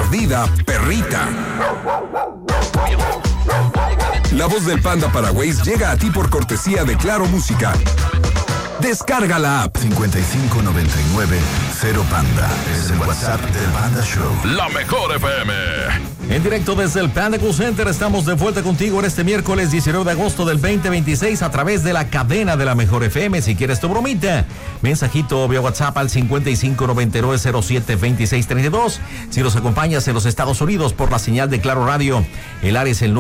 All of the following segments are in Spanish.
mordida perrita. La voz del Panda Paraguays llega a ti por cortesía de Claro Música. Descarga la app. 5599-0 es el WhatsApp del Panda Show. La mejor FM. En directo desde el Panda Cool Center, estamos de vuelta contigo en este miércoles 19 de agosto del 2026 a través de la cadena de la mejor FM. Si quieres tu bromita, mensajito vía WhatsApp al 5599072632. Si nos acompañas en los Estados Unidos por la señal de Claro Radio, el área es el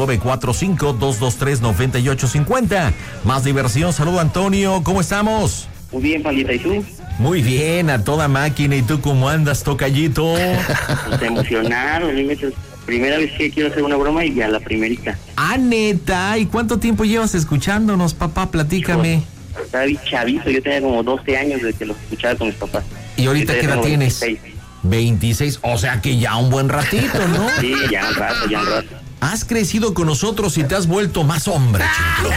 945-223-9850. Más diversión. Saludo, Antonio. ¿Cómo estamos? Muy bien, Pandita, ¿y tú? Muy bien, a toda máquina. ¿Y tú cómo andas, tocallito? Pues emocionado, primera vez que quiero hacer una broma y ya la primerita. Ah, neta, ¿y cuánto tiempo llevas escuchándonos, papá? Platícame. Estaba chavito, yo tenía como 12 años desde que los escuchaba con mis papás. ¿Y ahorita qué edad tienes? 26, o sea que ya un buen ratito, ¿no? Sí, ya un rato. Has crecido con nosotros y te has vuelto más hombre, chico.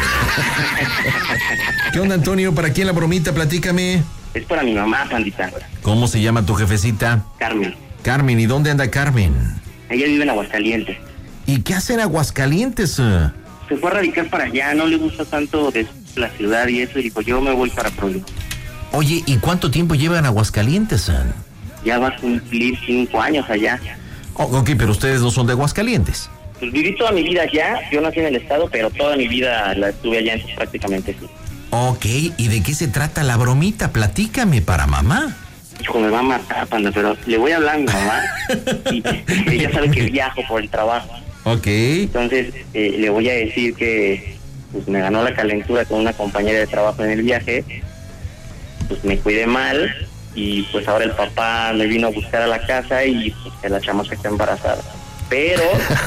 ¿Qué onda, Antonio? ¿Para quién la bromita? Platícame. Es para mi mamá, Pandita. ¿Cómo se llama tu jefecita? Carmen. Carmen, ¿y dónde anda Carmen? Ella vive en Aguascalientes. ¿Y qué hace en Aguascalientes? Se fue a radicar para allá, no le gusta tanto de la ciudad y eso, y dijo, yo me voy para Puebla. Oye, ¿y cuánto tiempo lleva en Aguascalientes? Ya va a cumplir 5 años allá. Oh, ok, pero ustedes no son de Aguascalientes. Pues viví toda mi vida allá, yo nací en el estado, pero toda mi vida la estuve allá, entonces prácticamente sí. Ok, ¿y de qué se trata la bromita? Platícame para mamá. Hijo, me va a matar, Panda, pero le voy a hablar a mi mamá y ella sabe que viajo por el trabajo. Ok. Entonces, le voy a decir que pues me ganó la calentura con una compañera de trabajo en el viaje, pues me cuidé mal y pues ahora el papá me vino a buscar a la casa y pues que la chamaca está embarazada. Pero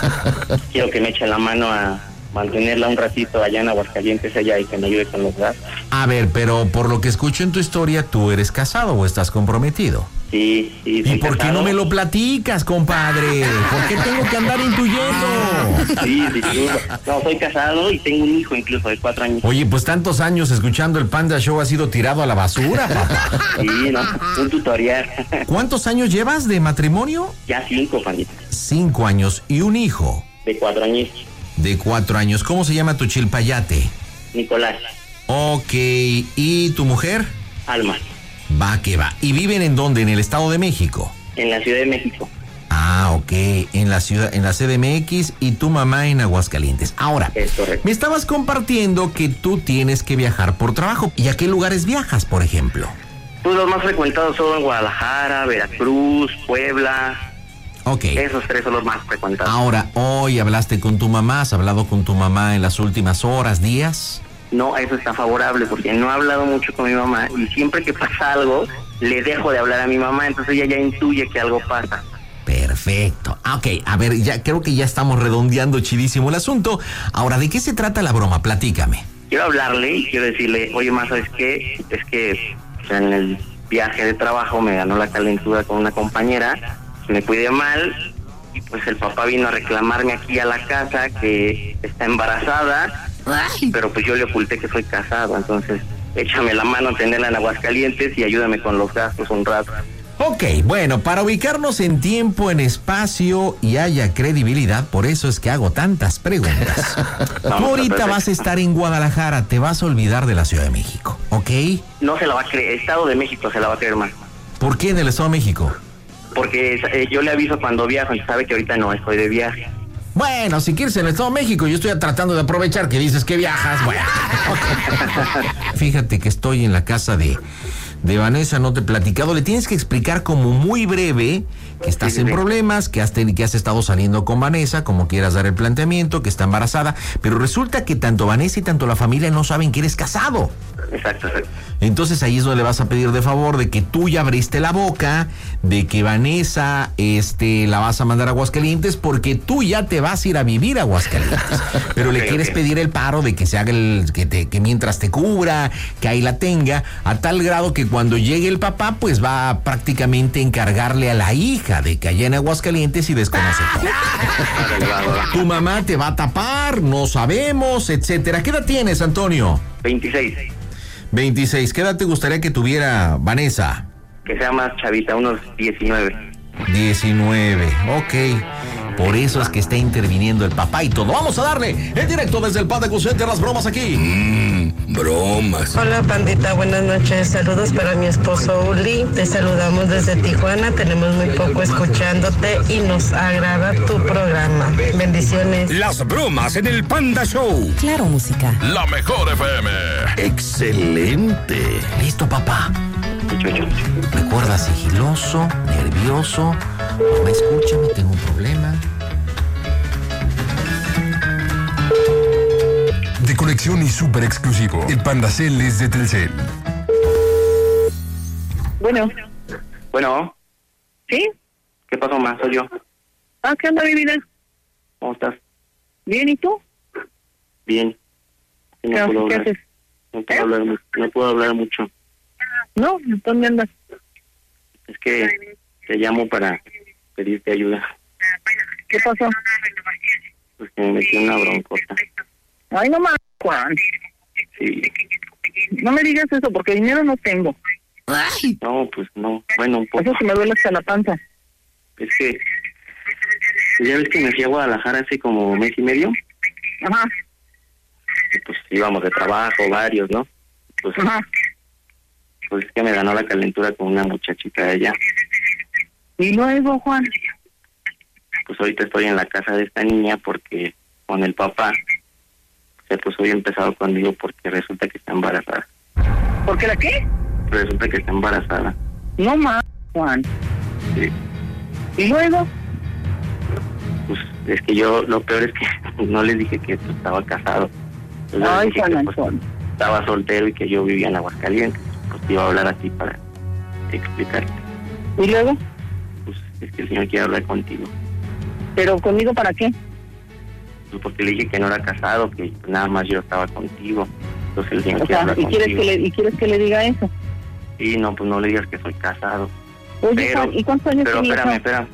quiero que me eche la mano a mantenerla un ratito allá en Aguascalientes ella y que me ayude con los gastos. A ver, pero por lo que escucho en tu historia, ¿tú eres casado o estás comprometido? Sí. ¿Y por qué no me lo platicas, compadre? ¿Por qué tengo que andar intuyendo? Sí. No, soy casado y tengo un hijo incluso de 4 años. Oye, pues tantos años escuchando el Panda Show ha sido tirado a la basura, papá. Sí, no, un tutorial. ¿Cuántos años llevas de matrimonio? Ya 5, Pandita. 5 años. ¿Y un hijo? De 4 años. De 4 años. ¿Cómo se llama tu chilpayate? Nicolás. Ok. ¿Y tu mujer? Alma. Va que va. ¿Y viven en dónde? ¿En el Estado de México? En la Ciudad de México. Ah, ok. En la CDMX y tu mamá en Aguascalientes. Ahora, es correcto. Me estabas compartiendo que tú tienes que viajar por trabajo. ¿Y a qué lugares viajas, por ejemplo? Pues los más frecuentados son Guadalajara, Veracruz, Puebla. Ok. Esos 3 son los más frecuentados. Ahora, hoy hablaste con tu mamá. ¿Has hablado con tu mamá en las últimas horas, días? No, eso está favorable porque no he hablado mucho con mi mamá y siempre que pasa algo, le dejo de hablar a mi mamá, entonces ella ya intuye que algo pasa. Perfecto. Ok, a ver, ya creo que ya estamos redondeando chidísimo el asunto. Ahora, ¿de qué se trata la broma? Platícame. Quiero hablarle y quiero decirle, oye, ma, ¿sabes qué? Es que en el viaje de trabajo me ganó la calentura con una compañera, me cuidé mal y pues el papá vino a reclamarme aquí a la casa que está embarazada. Ay. Pero pues yo le oculté que soy casado, entonces échame la mano, tenerla en Aguascalientes y ayúdame con los gastos un rato. Ok, bueno, para ubicarnos en tiempo, en espacio y haya credibilidad, por eso es que hago tantas preguntas. Tú ahorita vas a estar en Guadalajara, te vas a olvidar de la Ciudad de México, ¿ok? No se la va a creer, Estado de México se la va a creer más. ¿Por qué en el Estado de México? Porque yo le aviso cuando viajo, y sabe que ahorita no estoy de viaje. Bueno, si quieres en el Estado de México, yo estoy tratando de aprovechar que dices que viajas. Bueno. Fíjate que estoy en la casa de Vanessa, no te he platicado. Le tienes que explicar como muy breve que estás en problemas, que has estado saliendo con Vanessa, como quieras dar el planteamiento, que está embarazada. Pero resulta que tanto Vanessa y tanto la familia no saben que eres casado. Exacto. Entonces ahí es donde le vas a pedir de favor de que tú ya abriste la boca, de que Vanessa la vas a mandar a Aguascalientes porque tú ya te vas a ir a vivir a Aguascalientes. Pero le quieres pedir el paro de que se haga que mientras te cubra, que ahí la tenga, a tal grado que cuando llegue el papá, pues va a prácticamente encargarle a la hija de que allá en Aguascalientes y desconoce todo. Tu mamá te va a tapar, no sabemos, etcétera. ¿Qué edad tienes, Antonio? 26. ¿Qué edad te gustaría que tuviera Vanessa? Que sea más chavita, unos 19. 19, ok. Por eso es que está interviniendo el papá y todo. Vamos a darle en directo desde el Panda Center las bromas aquí. Bromas. Hola, pandita, buenas noches. Saludos para mi esposo Uli. Te saludamos desde Tijuana. Tenemos muy poco escuchándote y nos agrada tu programa. Bendiciones. Las bromas en el Panda Show. Claro, música. La mejor FM. Excelente. Listo, papá. Recuerda, sigiloso, nervioso. Mamá, escúchame, tengo un problema. De conexión y súper exclusivo. El Pandacel es de Telcel. Bueno, Bueno, ¿sí? ¿qué pasó más? Soy yo. ¿Qué onda, mi vida? ¿Cómo estás? Bien, ¿y tú? Bien. Sí, ¿Qué hablar. haces? No puedo hablar mucho. No, ¿dónde andas? Es que te llamo para pedirte ayuda. ¿Qué pasó? Pues que me metí en una broncota. Ay, no más, Juan. Sí. No me digas eso porque dinero no tengo. No, pues no. Bueno, un poco. Eso que me duele hasta la panza. Es que ya ves que me fui a Guadalajara hace como mes y medio. Ajá, Y pues íbamos de trabajo, varios, ¿no? Pues, ajá. pues es que me ganó la calentura con una muchachita de allá. Y luego, Juan. Pues ahorita estoy en la casa de esta niña porque con el papá se puso bien empezado conmigo porque resulta que está embarazada. ¿Por qué la qué? Resulta que está embarazada. No más, Juan. Sí. ¿Y luego? Pues es que yo, lo peor es que no les dije que pues, estaba casado. Yo les Ay, dije Juan que, pues, Antonio. estaba soltero y que yo vivía en Aguascalientes. Pues te iba a hablar así para explicarte. ¿Y luego? Pues es que el señor quiere hablar contigo. ¿Pero conmigo para qué? Pues porque le dije que no era casado, que nada más yo estaba contigo. Entonces el señor O quiere sea, hablar ¿y quieres contigo. quieres que le diga eso? Sí, no, pues no le digas que soy casado. Oye, Pero- Juan, ¿y cuántos años Pero tiene? espérame.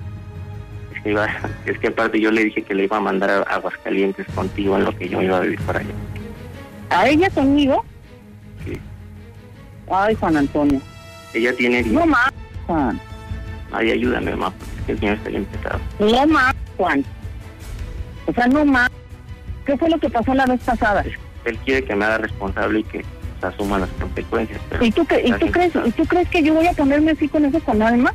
Es que aparte yo le dije que le iba a mandar a Aguascalientes contigo en lo que yo iba a vivir para allá. ¿A ella conmigo? Sí. Ay, Juan Antonio. Ella tiene... No más, Juan. Ay, ayúdame, mamá, porque es que el señor está bien pesado. No más, Juan. O sea, no más. ¿Qué fue lo que pasó la vez pasada? Él quiere que me haga responsable y que se asuma las consecuencias. Pero ¿Y tú crees que yo voy a ponerme así con eso con Alma?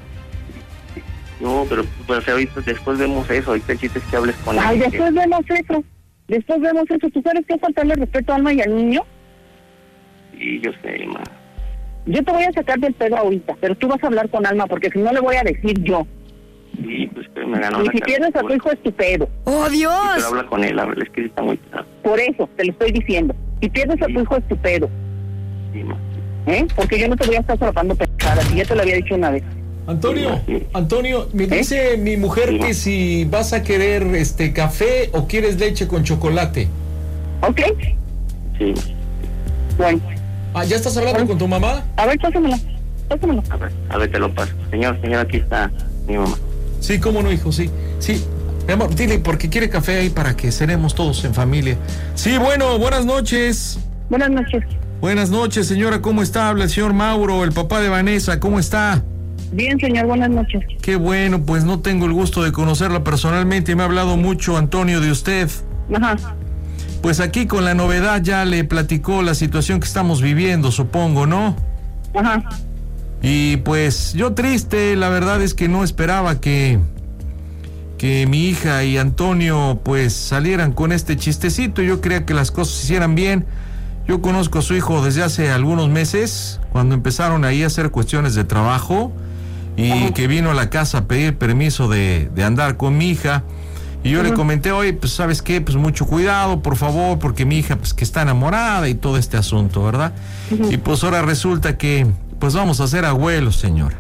No, pero pues, ahorita después vemos eso. Ahorita el chiste es que hables con Ay, él. después vemos eso. ¿Tú sabes qué es faltarle respeto a Alma y al niño? Sí, yo sé, mamá. Yo te voy a sacar del pedo ahorita, pero tú vas a hablar con Alma porque si no le voy a decir yo. Sí, pues pero me ganó Y la si pierdes a tu hijo es tu pedo. ¡Oh, Sí, Dios! pero habla con él, a ver, es que sí está muy pesado. Por eso, te lo estoy diciendo. Si pierdes a tu hijo es tu pedo. Sí, mamá. Porque yo no te voy a estar solapando pensadas, y ya te lo había dicho una vez. Antonio, me dice mi mujer Sí. que si vas a querer café o quieres leche con chocolate. ¿Ok? Sí, Bueno, ¿Ya estás hablando con tu mamá? a ver, pásamela. a ver, te lo paso. Señor, aquí está mi mamá. Sí, cómo no, hijo, sí. Sí, mi amor, dile porque quiere café ahí para que cenemos todos en familia. Sí, bueno, buenas noches. Buenas noches. Buenas noches, señora, ¿cómo está? Habla el señor Mauro, el papá de Vanessa, ¿cómo está? Bien, señor, buenas noches. Qué bueno, pues no tengo el gusto de conocerla personalmente, me ha hablado mucho Antonio de usted. Ajá. Pues aquí con la novedad ya le platicó la situación que estamos viviendo, supongo, ¿no? Ajá. Y pues yo triste, la verdad es que no esperaba que mi hija y Antonio pues salieran con este chistecito. Yo creía que las cosas se hicieran bien. Yo conozco a su hijo desde hace algunos meses, cuando empezaron ahí a hacer cuestiones de trabajo y que vino a la casa a pedir permiso de andar con mi hija. Y yo le comenté, oye, pues ¿sabes qué? Pues mucho cuidado, por favor, porque mi hija pues que está enamorada y todo este asunto, ¿verdad? Y pues ahora resulta que pues vamos a ser abuelos, señora.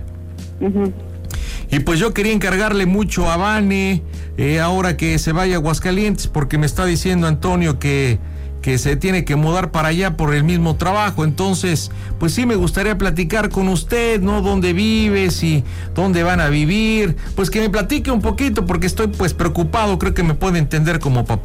Y pues yo quería encargarle mucho a Vane, ahora que se vaya a Aguascalientes, porque me está diciendo Antonio que se tiene que mudar para allá por el mismo trabajo. Entonces, pues sí me gustaría platicar con usted, ¿no? ¿Dónde vives y dónde van a vivir? Pues que me platique un poquito, porque estoy pues preocupado, creo que me puede entender como papá.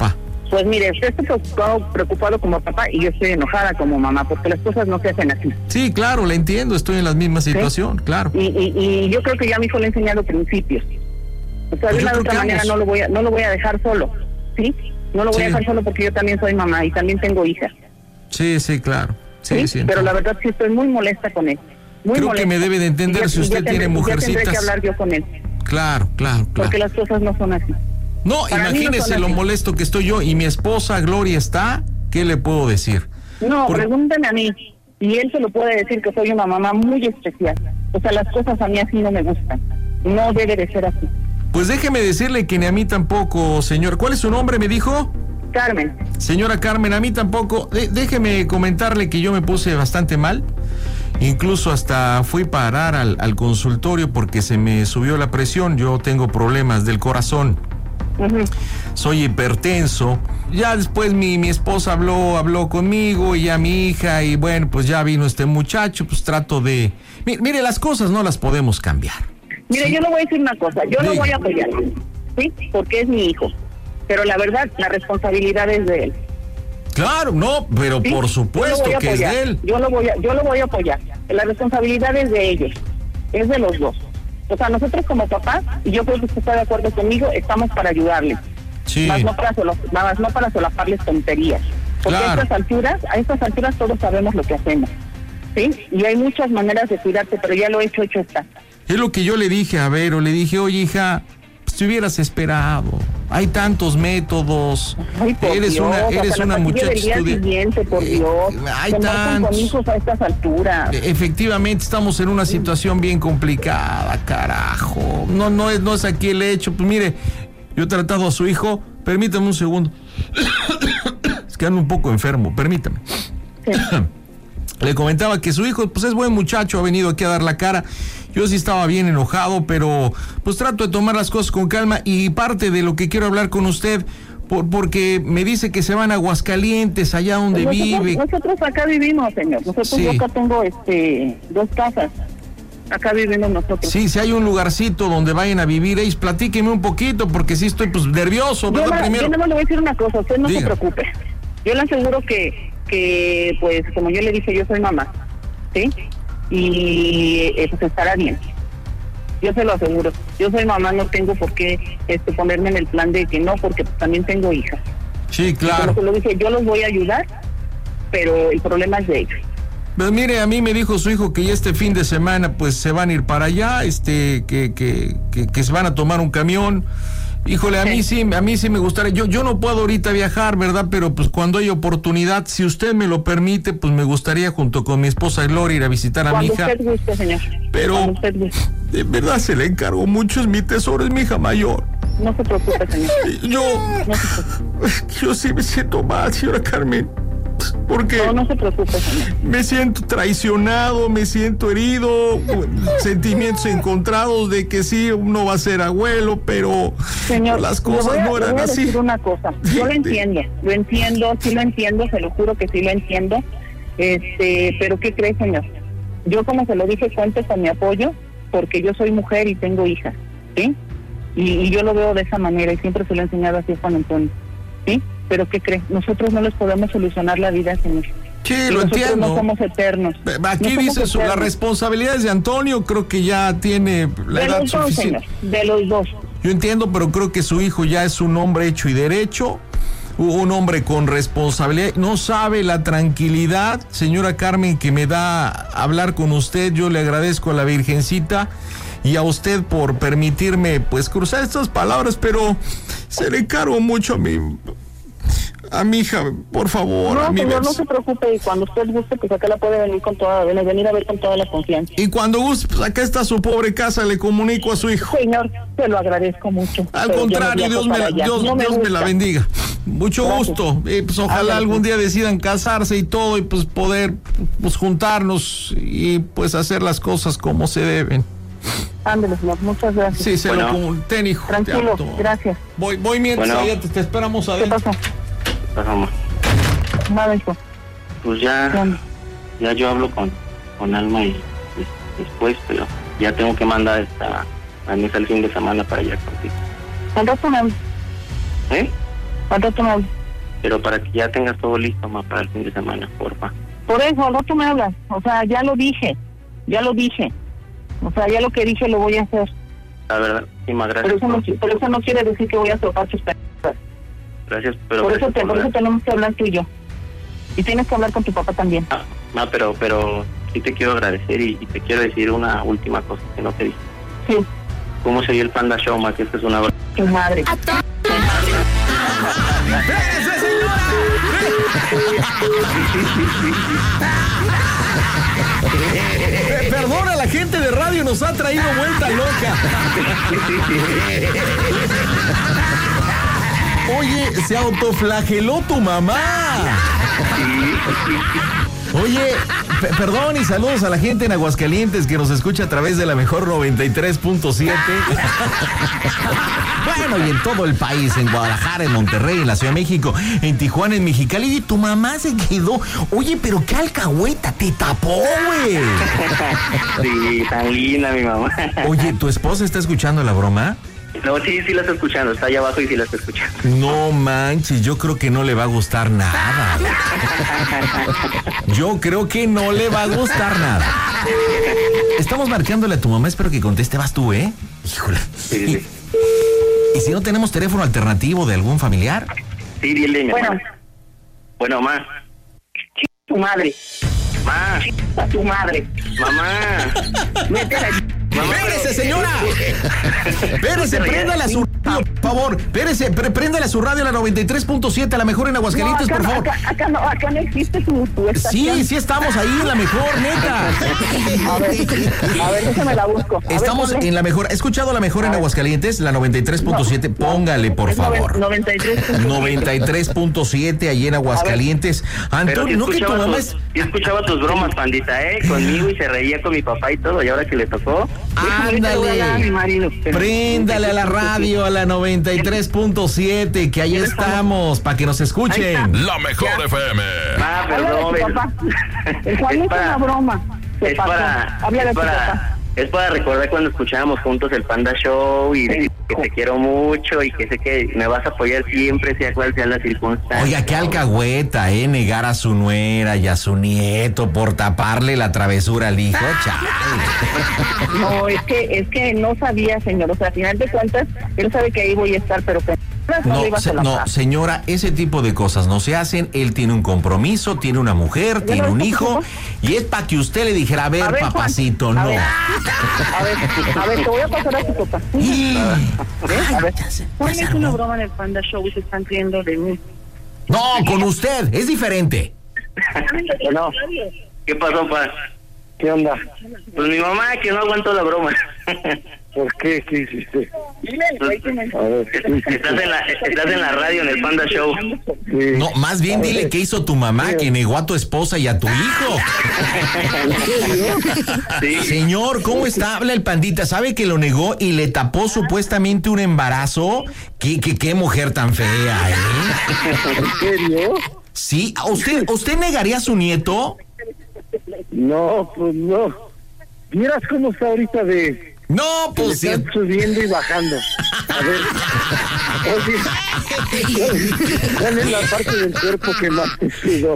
Pues mire, usted está preocupado como papá y yo estoy enojada como mamá, porque las cosas no se hacen así. Sí, claro, la entiendo, estoy en la misma situación, ¿sí? Claro. Y yo creo que ya a mi hijo le he enseñado principios. O sea, Pues de una u otra manera no lo voy a dejar solo, ¿sí? No lo voy a dejar solo porque yo también soy mamá y también tengo hijas. Sí, claro. Sí. Pero la verdad sí estoy muy molesta con él. Creo que me debe de entender si usted tiene mujercitas. Tendré que hablar yo con él. Claro. Porque las cosas no son así. No, para imagínese lo molesto que estoy yo y mi esposa Gloria está, ¿qué le puedo decir? No, pregúnteme a mí y él se lo puede decir que soy una mamá muy especial. O sea, las cosas a mí así no me gustan. No debe de ser así. Pues déjeme decirle que ni a mí tampoco, señor. ¿Cuál es su nombre, me dijo? Carmen. Señora Carmen, a mí tampoco. Déjeme comentarle que yo me puse bastante mal. Incluso hasta fui a parar al consultorio porque se me subió la presión. Yo tengo problemas del corazón. Uh-huh. Soy hipertenso. Ya después mi esposa habló conmigo y ya mi hija y bueno, pues ya vino este muchacho, pues trato de... Mire, las cosas no las podemos cambiar. Mire, ¿sí? Yo le voy a decir una cosa, yo lo voy a apoyar, ¿sí? Porque es mi hijo. Pero la verdad, la responsabilidad es de él. Claro, no, pero ¿sí? Por supuesto que es de él. Yo lo voy a apoyar. La responsabilidad es de ellos, es de los dos. O sea, nosotros como papás, y yo creo que usted está de acuerdo conmigo, estamos para ayudarles. Sí. Más no para solaparles tonterías. Porque claro. a estas alturas todos sabemos lo que hacemos. ¿Sí? Y hay muchas maneras de cuidarte, pero ya lo hecho está. Es lo que yo le dije a Vero, le dije, oye hija, pues te hubieras esperado. Hay tantos métodos. Ay, eres Dios, una muchacha estudiante. Por Dios. Hay tantos con hijos a estas alturas. Efectivamente estamos en una situación bien complicada, carajo. No es aquí el hecho. Pues mire, yo he tratado a su hijo. Permítame un segundo. Es que ando un poco enfermo, permítame. Sí. Le comentaba que su hijo, pues es buen muchacho, ha venido aquí a dar la cara. Yo sí estaba bien enojado, pero pues trato de tomar las cosas con calma y parte de lo que quiero hablar con usted, porque me dice que se van a Aguascalientes, allá donde vive. Nosotros acá vivimos, señor. Nosotros sí. Yo acá tengo 2 casas. Acá vivimos nosotros. Sí, si hay un lugarcito donde vayan a vivir, platíqueme un poquito, porque sí estoy pues nervioso, ¿verdad? Yo no le voy a decir una cosa, usted no se preocupe. Yo le aseguro que pues como yo le dije, yo soy mamá, ¿sí? Y pues estará bien. Yo se lo aseguro. Yo soy mamá, no tengo por qué ponerme en el plan de que no, porque pues, también tengo hijas. Sí, claro. Como lo dije, yo los voy a ayudar, pero el problema es de ellos. Pues mire, a mí me dijo su hijo que ya este fin de semana pues se van a ir para allá, que se van a tomar un camión. Híjole, a mí sí me gustaría. Yo no puedo ahorita viajar, ¿verdad? Pero pues cuando hay oportunidad, si usted me lo permite, pues me gustaría junto con mi esposa Gloria ir a visitar a mi hija. Cuando usted guste, señor. Pero de verdad se le encargo mucho, es mi tesoro, es mi hija mayor. No se preocupe, señor. Yo sí me siento mal, señora Carmen. Porque no se preocupe, señor. Me siento traicionado, me siento herido, sentimientos encontrados de que sí, uno va a ser abuelo, pero señor, las cosas no eran así. Decir una cosa, yo lo entiendo, sí lo entiendo, se lo juro que sí lo entiendo, pero ¿qué cree, señor? Yo, como se lo dije, cuente con mi apoyo, porque yo soy mujer y tengo hijas, ¿sí? Y yo lo veo de esa manera y siempre se lo he enseñado así a Juan Antonio, ¿sí? Pero ¿qué cree? Nosotros no les podemos solucionar la vida, señor. Sí, lo entiendo. No somos eternos. Aquí dice la responsabilidad es de Antonio, creo que ya tiene la edad suficiente. Señor, de los dos. Yo entiendo, pero creo que su hijo ya es un hombre hecho y derecho, un hombre con responsabilidad. No sabe la tranquilidad, señora Carmen, que me da hablar con usted. Yo le agradezco a la Virgencita y a usted por permitirme pues cruzar estas palabras, pero se le encargo mucho a mi hija, por favor. No, señor, no se preocupe, y cuando usted guste, pues acá la puede venir venir a ver con toda la confianza. Y cuando guste, pues acá está su pobre casa, le comunico a su hijo. Señor, te lo agradezco mucho. Al contrario, Dios me la bendiga. Mucho gusto. Pues ojalá algún día decidan casarse y todo, y pues poder pues juntarnos y pues hacer las cosas como se deben. Ándale, señor, muchas gracias. Sí, se lo comuniqué, hijo. Tranquilo, gracias. Voy mientras allá te esperamos adentro. ¿Qué pasó? Pasamos. Nada, hijo. Pues ya yo hablo con Alma y después, pero ya tengo que mandar a misa el fin de semana para allá contigo. ¿Cuánto rato me hablo? ¿Eh? ¿Cuánto rato me hablo? pero para que ya tengas todo listo, ma, para el fin de semana, porfa. Por eso, al rato me hablas. O sea, ya lo dije. O sea, ya lo que dije lo voy a hacer. La verdad, sí, ma, gracias. Pero eso no quiere decir que voy a tocar tus palabras. Gracias, pero... Por eso tenemos que hablar tú y yo. Y tienes que hablar con tu papá también. Ma, pero sí te quiero agradecer y te quiero decir una última cosa que no te dije. Sí. ¿Cómo sería el Panda Show, ma? Que esto es una... Tu madre. Perdona, la gente de radio nos ha traído vuelta loca. Oye, se autoflageló tu mamá. Oye, perdón y saludos a la gente en Aguascalientes que nos escucha a través de la mejor 93.7. Bueno, y en todo el país, en Guadalajara, en Monterrey, en la Ciudad de México, en Tijuana, en Mexicali. Y tu mamá se quedó. Oye, pero qué alcahueta, te tapó, güey. Sí, tan linda mi mamá. Oye, ¿tu esposa está escuchando la broma? No, sí la está escuchando, está allá abajo y sí la está escuchando. No manches, yo creo que no le va a gustar nada. Yo creo que no le va a gustar nada. Estamos marcándole a tu mamá, espero que conteste, vas tú, ¿eh? Híjole. Sí. ¿Y si no tenemos teléfono alternativo de algún familiar? Sí, dile, mi Bueno. hermana. Bueno, ma. Tu madre. Ma. A tu madre. Mamá. Métela. Mamá, ¡Espérese, señora! ¡Espérese, préndale a su radio, por favor! ¡Espérese, préndale a su radio a la 93.7, a la mejor en Aguascalientes, No, por favor! Acá no existe tu estación. Sí estamos ahí en la mejor, neta. A ver, déjame la busco. Estamos en la mejor. ¿He escuchado la mejor en Aguascalientes? La 93.7. Póngale, por favor. 93. 93.7 allí en Aguascalientes. Antonio, ¿no que tu mamá es...? Yo escuchaba tus bromas, pandita, conmigo, y se reía con mi papá y todo, y ahora que le tocó... Ándale, préndale a la radio a la 93.7, que ahí estamos, para que nos escuchen. La mejor FM. Ah, perdón. El Juan es una broma. Es para recordar cuando escuchábamos juntos el Panda Show y decir que te quiero mucho y que sé que me vas a apoyar siempre, sea cual sea la circunstancia. Oiga, qué alcahueta, negar a su nuera y a su nieto por taparle la travesura al hijo, chale. No, es que no sabía, señor. O sea, al final de cuentas, él sabe que ahí voy a estar, pero que no, señora, ese tipo de cosas no se hacen. Él tiene un compromiso, tiene una mujer, tiene un hijo, y es para que usted le dijera, a ver, papacito, Juan, no. A ver, te voy a pasar a tu papá. A ver, Juan es una broma en el Panda Show y se están riendo de mí. No, con usted, es diferente. No. ¿Qué pasó, pa? ¿Qué onda? Pues mi mamá, que no aguantó la broma. ¿Por qué? ¿Qué hiciste? Estás en la radio, en el Panda Show. Sí. No, más bien dile qué hizo tu mamá, que negó a tu esposa y a tu hijo. Sí. Señor, ¿cómo está? Habla el pandita. ¿Sabe que lo negó y le tapó supuestamente un embarazo? ¿Qué mujer tan fea, ¿En serio? Sí, ¿usted negaría a su nieto? No, pues no. ¿Vieras cómo está ahorita de... No, pues sí. Están subiendo y bajando. A ver. Oye, ¿cuál es la parte del cuerpo que más te sudó?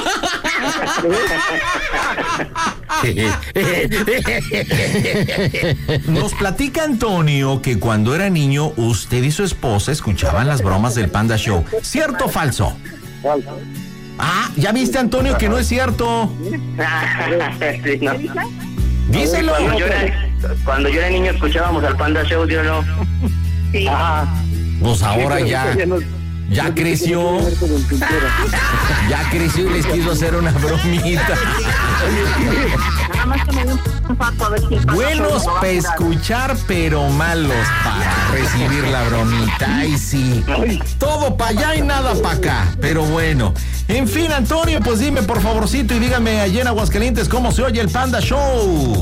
Nos platica Antonio que cuando era niño usted y su esposa escuchaban las bromas del Panda Show. ¿Cierto o falso? Falso. Ah, ¿ya viste, Antonio, que no es cierto? Sí, no. Díselo. Cuando yo era niño escuchábamos al Panda Show, ¿sí o no? Sí. Pues ahora ya creció. Ya creció y les quiso hacer una bromita. Nada más que me dio un pato a ver si el Panda Buenos Show lo va a para dar. escuchar, pero malos para recibir la bromita. Ay, sí. Todo para allá y nada para acá. Pero bueno. En fin, Antonio, pues dime por favorcito y dígame allá en Aguascalientes cómo se oye el Panda Show.